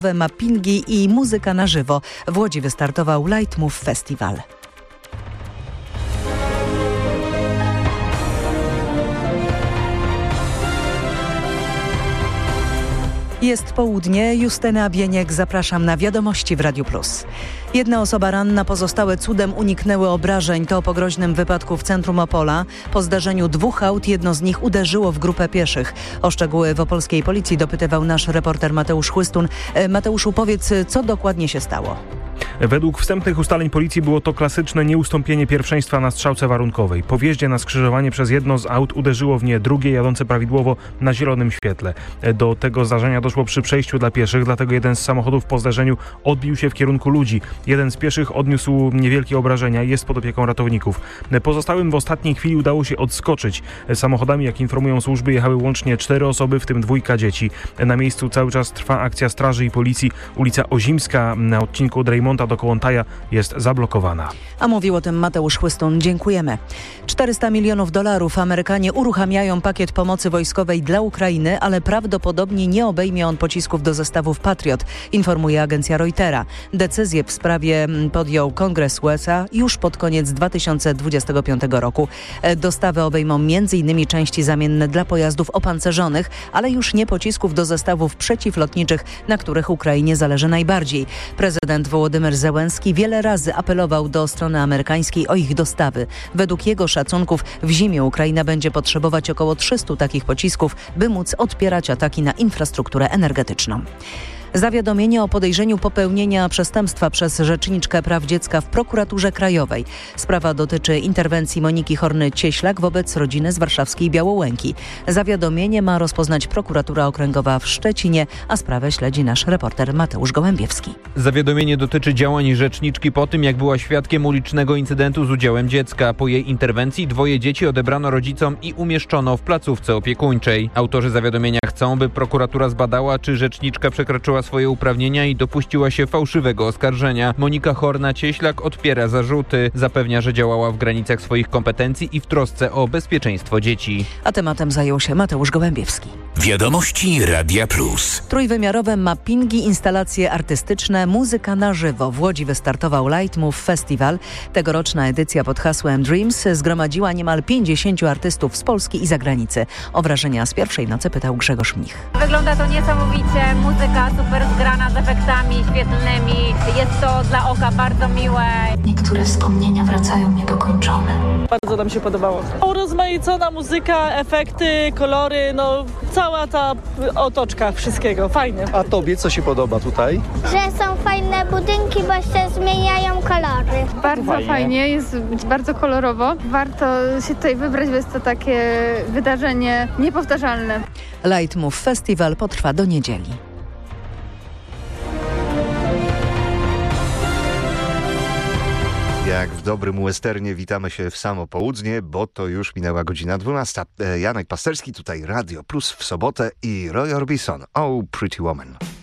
mappingi i muzyka na żywo. W Łodzi wystartował Light Move Festival. Jest południe, Justyna Bieniek, zapraszam na wiadomości w Radiu Plus. Jedna osoba ranna, pozostałe cudem uniknęły obrażeń. To po groźnym wypadku w centrum Opola. Po zdarzeniu 2 aut, jedno z nich uderzyło w grupę pieszych. O szczegóły w opolskiej policji dopytywał nasz reporter Mateusz Chłystun. Mateuszu, powiedz, co dokładnie się stało? Według wstępnych ustaleń policji było to klasyczne nieustąpienie pierwszeństwa na strzałce warunkowej. Po wjeździe na skrzyżowanie przez jedno z aut uderzyło w nie drugie, jadące prawidłowo na zielonym świetle. Do tego zdarzenia doszło przy przejściu dla pieszych, dlatego jeden z samochodów po zdarzeniu odbił się w kierunku ludzi. Jeden z pieszych odniósł niewielkie obrażenia i jest pod opieką ratowników. Pozostałym w ostatniej chwili udało się odskoczyć. Samochodami, jak informują służby, jechały łącznie 4 osoby, w tym 2 dzieci. Na miejscu cały czas trwa akcja straży i policji. Ulica Ozimska na odcinku od Rejmonta do Kołątaja jest zablokowana. A mówił o tym Mateusz Chłystun. Dziękujemy. $400 milionów Amerykanie uruchamiają pakiet pomocy wojskowej dla Ukrainy, ale prawdopodobnie nie obejmie on pocisków do zestawów Patriot, informuje agencja Reutera. Decyzję w sprawie podjął Kongres USA już pod koniec 2025 roku. Dostawy obejmą m.in. części zamienne dla pojazdów opancerzonych, ale już nie pocisków do zestawów przeciwlotniczych, na których Ukrainie zależy najbardziej. Prezydent Wołodymyr Zełenski wiele razy apelował do strony amerykańskiej o ich dostawy. Według jego szacunków w zimie Ukraina będzie potrzebować około 300 takich pocisków, by móc odpierać ataki na infrastrukturę energetyczną. Zawiadomienie o podejrzeniu popełnienia przestępstwa przez rzeczniczkę praw dziecka w prokuraturze krajowej. Sprawa dotyczy interwencji Moniki Horny-Cieślak wobec rodziny z warszawskiej Białołęki. Zawiadomienie ma rozpoznać prokuratura okręgowa w Szczecinie, a sprawę śledzi nasz reporter Mateusz Gołębiewski. Zawiadomienie dotyczy działań rzeczniczki po tym, jak była świadkiem ulicznego incydentu z udziałem dziecka. Po jej interwencji 2 dzieci odebrano rodzicom i umieszczono w placówce opiekuńczej. Autorzy zawiadomienia chcą, by prokuratura zbadała, czy rzeczniczka przekroczyła swoje uprawnienia i dopuściła się fałszywego oskarżenia. Monika Horna-Cieślak odpiera zarzuty. Zapewnia, że działała w granicach swoich kompetencji i w trosce o bezpieczeństwo dzieci. A tematem zajął się Mateusz Gołębiewski. Wiadomości Radia Plus. Trójwymiarowe mappingi, instalacje artystyczne, muzyka na żywo. W Łodzi wystartował Light Move Festival. Tegoroczna edycja pod hasłem Dreams zgromadziła niemal 50 artystów z Polski i zagranicy. O wrażenia z pierwszej nocy pytał Grzegorz Mnich. Wygląda to niesamowicie, muzyka super zgrana z efektami świetlnymi. Jest to dla oka bardzo miłe. Niektóre wspomnienia wracają niedokończone. Bardzo nam się podobało. Urozmaicona muzyka, efekty, kolory, cała ta otoczka wszystkiego. Fajnie. A tobie co się podoba tutaj? Że są fajne budynki, bo się zmieniają kolory. Bardzo fajnie, jest bardzo kolorowo. Warto się tutaj wybrać, bo jest to takie wydarzenie niepowtarzalne. Light Move Festival potrwa do niedzieli. Jak w dobrym westernie witamy się w samo południe, bo to już minęła godzina 12. Janek Pasterski, tutaj Radio Plus w sobotę i Roy Orbison, Oh Pretty Woman.